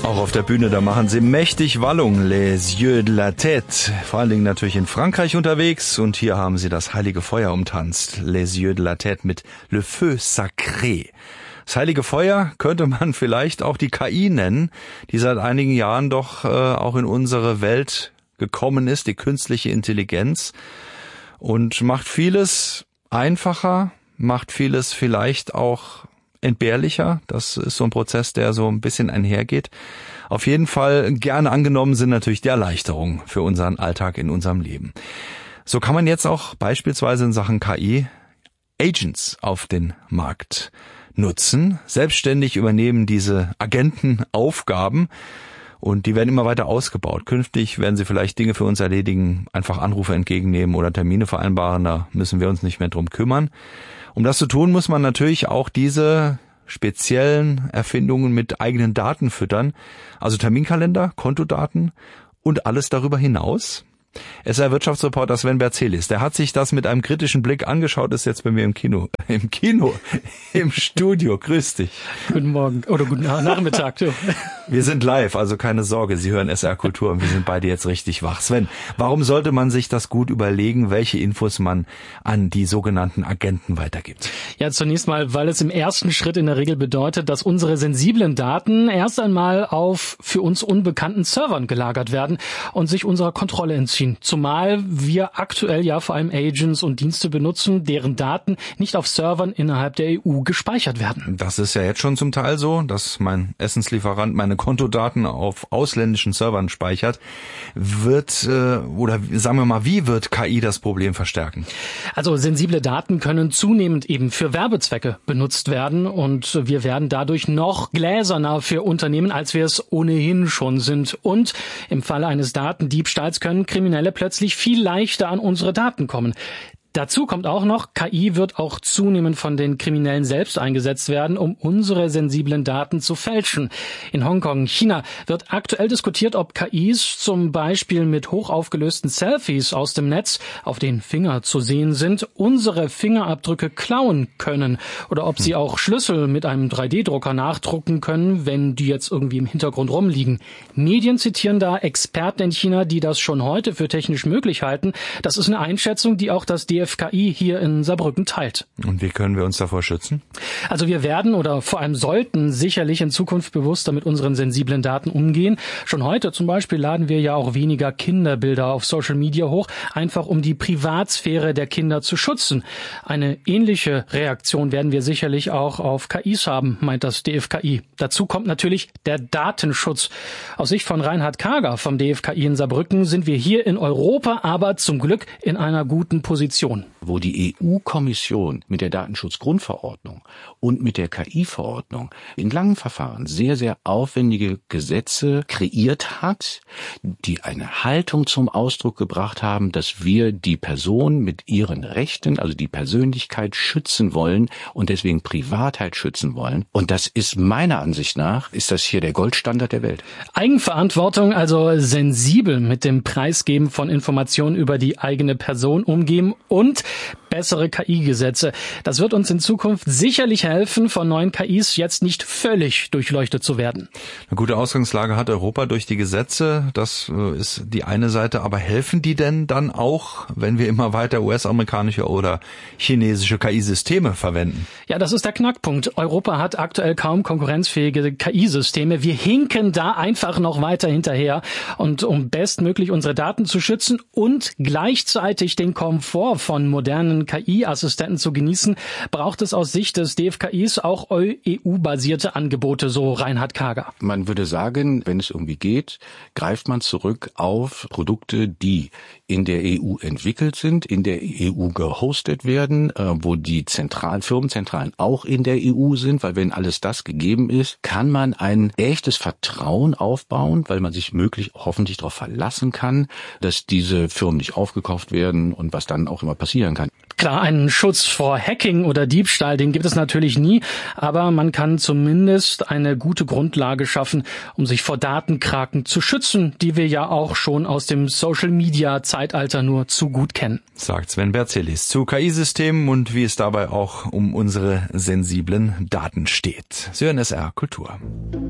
Auch auf der Bühne, da machen sie mächtig Wallung, Les Yeux de la Tête. Vor allen Dingen natürlich in Frankreich unterwegs und hier haben sie das heilige Feuer umtanzt, Les Yeux de la Tête mit Le Feu Sacré. Das heilige Feuer könnte man vielleicht auch die KI nennen, die seit einigen Jahren doch auch in unsere Welt gekommen ist, die künstliche Intelligenz, und macht vieles einfacher, macht vieles vielleicht auch entbehrlicher. Das ist so ein Prozess, der so ein bisschen einhergeht. Auf jeden Fall gerne angenommen sind natürlich die Erleichterungen für unseren Alltag in unserem Leben. So kann man jetzt auch beispielsweise in Sachen KI Agents auf den Markt nutzen. Selbstständig übernehmen diese Agenten Aufgaben und die werden immer weiter ausgebaut. Künftig werden sie vielleicht Dinge für uns erledigen, einfach Anrufe entgegennehmen oder Termine vereinbaren. Da müssen wir uns nicht mehr drum kümmern. Um das zu tun, muss man natürlich auch diese speziellen Erfindungen mit eigenen Daten füttern. Also Terminkalender, Kontodaten und alles darüber hinaus. SR-Wirtschaftsreporter Sven Berzelis, der hat sich das mit einem kritischen Blick angeschaut, ist jetzt bei mir im Studio. Grüß dich. Guten Morgen oder guten Nachmittag. Du. Wir sind live, also keine Sorge, Sie hören SR Kultur und wir sind beide jetzt richtig wach. Sven, warum sollte man sich das gut überlegen, welche Infos man an die sogenannten Agenten weitergibt? Ja, zunächst mal, weil es im ersten Schritt in der Regel bedeutet, dass unsere sensiblen Daten erst einmal auf für uns unbekannten Servern gelagert werden und sich unserer Kontrolle entziehen. Zumal wir aktuell ja vor allem Agents und Dienste benutzen, deren Daten nicht auf Servern innerhalb der EU gespeichert werden. Das ist ja jetzt schon zum Teil so, dass mein Essenslieferant meine Kontodaten auf ausländischen Servern speichert. Oder sagen wir mal, wie wird KI das Problem verstärken? Also sensible Daten können zunehmend eben für Werbezwecke benutzt werden und wir werden dadurch noch gläserner für Unternehmen, als wir es ohnehin schon sind. Und im Falle eines Datendiebstahls können Kriminelle plötzlich viel leichter an unsere Daten kommen. Dazu kommt auch noch, KI wird auch zunehmend von den Kriminellen selbst eingesetzt werden, um unsere sensiblen Daten zu fälschen. In Hongkong, China, wird aktuell diskutiert, ob KIs zum Beispiel mit hochaufgelösten Selfies aus dem Netz, auf denen Finger zu sehen sind, unsere Fingerabdrücke klauen können oder ob sie auch Schlüssel mit einem 3D-Drucker nachdrucken können, wenn die jetzt irgendwie im Hintergrund rumliegen. Medien zitieren da Experten in China, die das schon heute für technisch möglich halten. Das ist eine Einschätzung, die auch das DFKI hier in Saarbrücken teilt. Und wie können wir uns davor schützen? Also wir werden oder vor allem sollten sicherlich in Zukunft bewusster mit unseren sensiblen Daten umgehen. Schon heute zum Beispiel laden wir ja auch weniger Kinderbilder auf Social Media hoch, einfach um die Privatsphäre der Kinder zu schützen. Eine ähnliche Reaktion werden wir sicherlich auch auf KIs haben, meint das DFKI. Dazu kommt natürlich der Datenschutz. Aus Sicht von Reinhard Kager vom DFKI in Saarbrücken sind wir hier in Europa aber zum Glück in einer guten Position. Wo die EU-Kommission mit der Datenschutzgrundverordnung und mit der KI-Verordnung in langen Verfahren sehr, sehr aufwendige Gesetze kreiert hat, die eine Haltung zum Ausdruck gebracht haben, dass wir die Person mit ihren Rechten, also die Persönlichkeit schützen wollen und deswegen Privatheit schützen wollen. Und das ist meiner Ansicht nach, ist das hier der Goldstandard der Welt. Eigenverantwortung, also sensibel mit dem Preisgeben von Informationen über die eigene Person umgehen und bessere KI-Gesetze. Das wird uns in Zukunft sicherlich helfen, von neuen KIs jetzt nicht völlig durchleuchtet zu werden. Eine gute Ausgangslage hat Europa durch die Gesetze, das ist die eine Seite, aber helfen die denn dann auch, wenn wir immer weiter US-amerikanische oder chinesische KI-Systeme verwenden? Ja, das ist der Knackpunkt. Europa hat aktuell kaum konkurrenzfähige KI-Systeme. Wir hinken da einfach noch weiter hinterher. Und um bestmöglich unsere Daten zu schützen und gleichzeitig den Komfort von modernen KI-Assistenten zu genießen, braucht es aus Sicht des DFKIs auch EU-basierte Angebote, so Reinhard Kager. Man würde sagen, wenn es irgendwie geht, greift man zurück auf Produkte, die in der EU entwickelt sind, in der EU gehostet werden, wo die Firmenzentralen auch in der EU sind, weil wenn alles das gegeben ist, kann man ein echtes Vertrauen aufbauen, weil man sich hoffentlich darauf verlassen kann, dass diese Firmen nicht aufgekauft werden und was dann auch immer passieren kann. Klar, einen Schutz vor Hacking oder Diebstahl, den gibt es natürlich nie, aber man kann zumindest eine gute Grundlage schaffen, um sich vor Datenkraken zu schützen, die wir ja auch schon aus dem Social-Media-Zeitalter nur zu gut kennen. Sagt Sven Berzelis zu KI-Systemen und wie es dabei auch um unsere sensiblen Daten steht. Sie hören SR Kultur.